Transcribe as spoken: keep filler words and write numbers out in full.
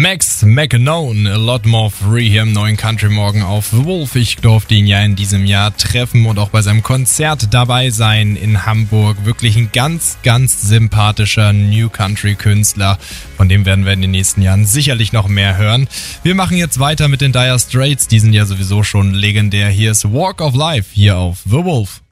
Max McKnown, A Lot More Free hier im neuen Country Morgen auf The Wolf. Ich durfte ihn ja in diesem Jahr treffen und auch bei seinem Konzert dabei sein in Hamburg. Wirklich ein ganz, ganz sympathischer New Country Künstler. Von dem werden wir in den nächsten Jahren sicherlich noch mehr hören. Wir machen jetzt weiter mit den Dire Straits. Die sind ja sowieso schon legendär. Hier ist Walk of Life hier auf The Wolf.